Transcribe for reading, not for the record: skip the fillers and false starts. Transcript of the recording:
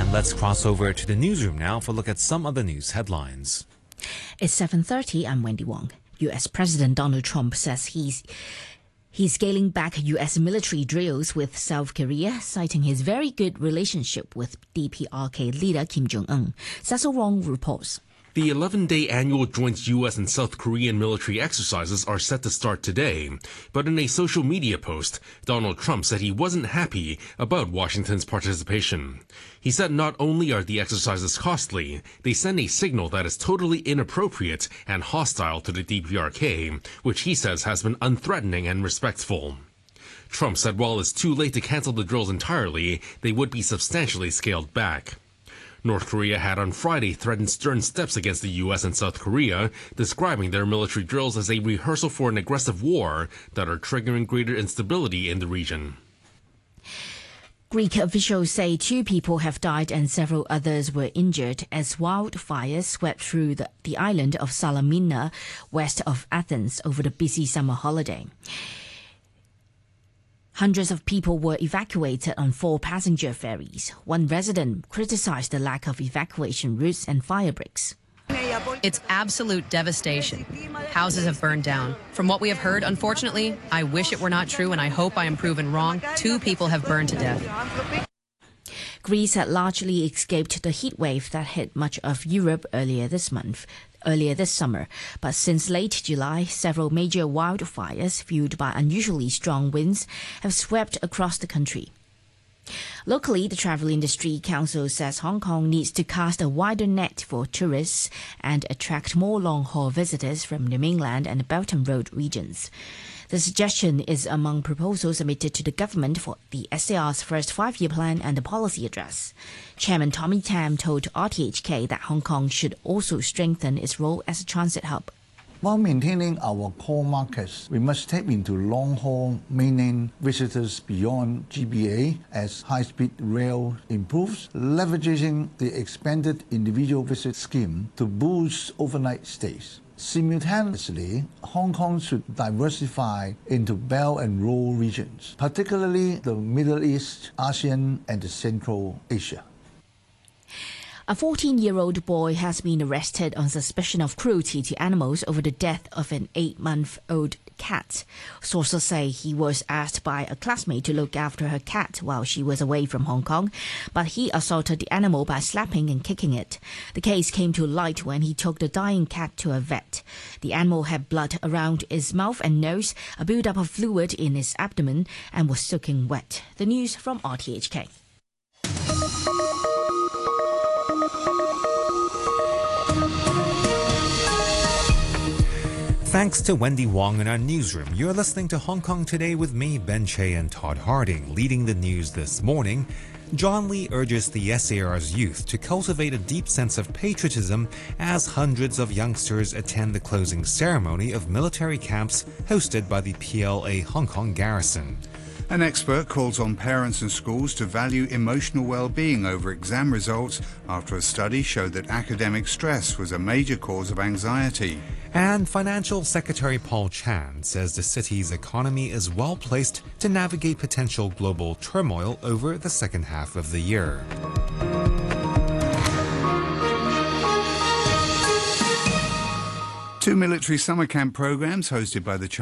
And let's cross over to the newsroom now for a look at some of the news headlines. It's 7:30. I'm Wendy Wong. U.S. President Donald Trump says he's scaling back U.S. military drills with South Korea, citing his very good relationship with DPRK leader Kim Jong-un. Cecil Wong reports. The 11-day annual joint U.S. and South Korean military exercises are set to start today. But in a social media post, Donald Trump said he wasn't happy about Washington's participation. He said not only are the exercises costly, they send a signal that is totally inappropriate and hostile to the DPRK, which he says has been unthreatening and respectful. Trump said while it's too late to cancel the drills entirely, they would be substantially scaled back. North Korea had on Friday threatened stern steps against the U.S. and South Korea, describing their military drills as a rehearsal for an aggressive war that are triggering greater instability in the region. Greek officials say 2 people have died and several others were injured as wildfires swept through the island of Salamina, west of Athens, over the busy summer holiday. Hundreds of people were evacuated on 4 passenger ferries. One resident criticized the lack of evacuation routes and fire breaks. It's absolute devastation. Houses have burned down. From what we have heard, unfortunately, I wish it were not true and I hope I am proven wrong. 2 people have burned to death. Greece had largely escaped the heat wave that hit much of Europe earlier this summer. But since late July, several major wildfires fueled by unusually strong winds have swept across the country. Locally, the Travel Industry Council says Hong Kong needs to cast a wider net for tourists and attract more long-haul visitors from the mainland and the Belt and Road regions. The suggestion is among proposals submitted to the government for the SAR's first 5-year plan and the policy address. Chairman Tommy Tam told RTHK that Hong Kong should also strengthen its role as a transit hub. While maintaining our core markets, we must tap into long-haul mainland visitors beyond GBA as high-speed rail improves, leveraging the expanded individual visit scheme to boost overnight stays. Simultaneously, Hong Kong should diversify into Belt and Road regions, particularly the Middle East, ASEAN, and Central Asia. A 14-year-old boy has been arrested on suspicion of cruelty to animals over the death of an 8-month-old cat. Sources say he was asked by a classmate to look after her cat while she was away from Hong Kong, but he assaulted the animal by slapping and kicking it. The case came to light when he took the dying cat to a vet. The animal had blood around its mouth and nose, a build-up of fluid in its abdomen, and was soaking wet. The news from RTHK. Thanks to Wendy Wong in our newsroom. You're listening to Hong Kong Today with me, Ben Che, and Todd Harding. Leading the news this morning, John Lee urges the SAR's youth to cultivate a deep sense of patriotism as hundreds of youngsters attend the closing ceremony of military camps hosted by the PLA Hong Kong Garrison. An expert calls on parents and schools to value emotional well-being over exam results after a study showed that academic stress was a major cause of anxiety. And Financial Secretary Paul Chan says the city's economy is well placed to navigate potential global turmoil over the second half of the year. 2 military summer camp programs hosted by the